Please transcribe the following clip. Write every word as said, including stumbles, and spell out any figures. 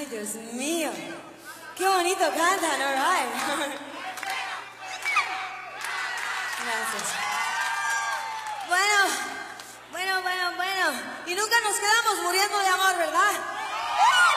Ay, Dios mío. Qué bonito cantan, all right. Gracias. Bueno, bueno, bueno, bueno. Y nunca nos quedamos muriendo de amor, ¿verdad?